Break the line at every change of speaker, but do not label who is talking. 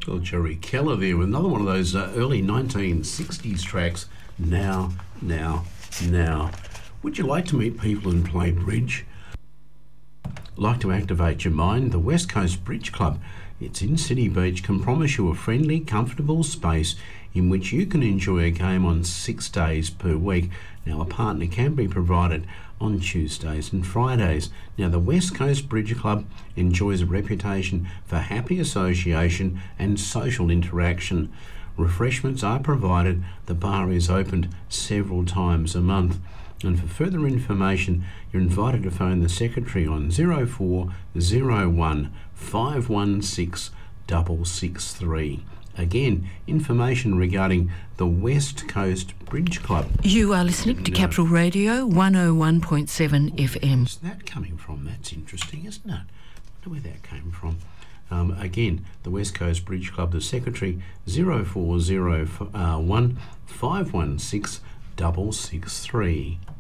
Well, Jerry Keller there with another one of those early 1960s tracks. Now. Would you like to meet people and play bridge? Like to activate your mind? The West Coast Bridge Club, it's in City Beach, can promise you a friendly, comfortable space in which you can enjoy a game on 6 days per week. Now, a partner can be provided on Tuesdays and Fridays. Now, the West Coast Bridge Club enjoys a reputation for happy association and social interaction. Refreshments are provided. The bar is opened several times a month. And for further information, you're invited to phone the secretary on 0401 516 663. Again, information regarding the West Coast Bridge Club.
You are listening to Capital Radio 101.7 FM.
Where's that coming from? That's interesting, isn't it? I wonder where that came from. Again, the West Coast Bridge Club, the secretary, 0401 516 663.